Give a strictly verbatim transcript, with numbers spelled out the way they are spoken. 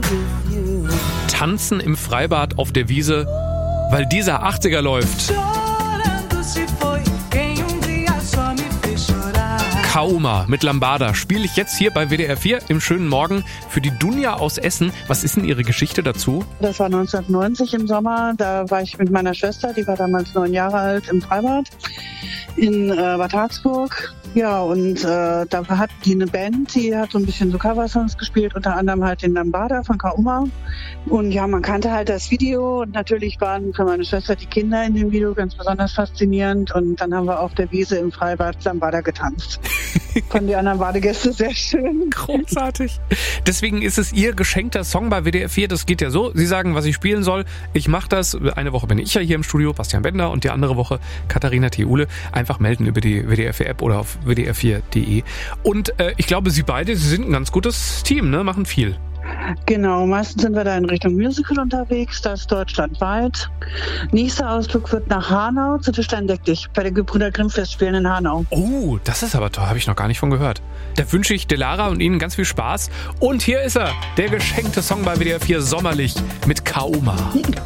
Tanzen im Freibad auf der Wiese, weil dieser achtziger läuft. Kauma mit Lambada spiele ich jetzt hier bei W D R vier im schönen Morgen für die Dunja aus Essen. Was ist denn Ihre Geschichte dazu? Das war neunzehnhundertneunzig im Sommer. Da war ich mit meiner Schwester, die war damals neun Jahre alt, im Freibad in äh, Bad Harzburg. Ja, und äh, da hat die eine Band, die hat so ein bisschen so Coversongs gespielt, unter anderem halt den Lambada von Kauma. Und ja, man kannte halt das Video und natürlich waren für meine Schwester die Kinder in dem Video ganz besonders faszinierend. Und dann haben wir auf der Wiese im Freibad Lambada getanzt. Fanden die anderen Badegäste sehr schön. Großartig. Deswegen ist es Ihr geschenkter Song bei W D R vier. Das geht ja so. Sie sagen, was ich spielen soll. Ich mache das. Eine Woche bin ich ja hier im Studio, Bastian Bender, und die andere Woche Katharina Thiule. Einfach melden über die W D R vier App oder auf w d r vier punkt d e. Und äh, ich glaube, Sie beide, Sie sind ein ganz gutes Team, ne? Machen viel. Genau, meistens sind wir da in Richtung Musical unterwegs, das deutschlandweit. Nächster Ausflug wird nach Hanau zu Tischlein deck dich, bei den Gebrüder Grimm Festspielen in Hanau. Oh, das ist aber toll, habe ich noch gar nicht von gehört. Da wünsche ich Delara und Ihnen ganz viel Spaß. Und hier ist er, der geschenkte Song bei W D R vier Sommerlich mit Kauma.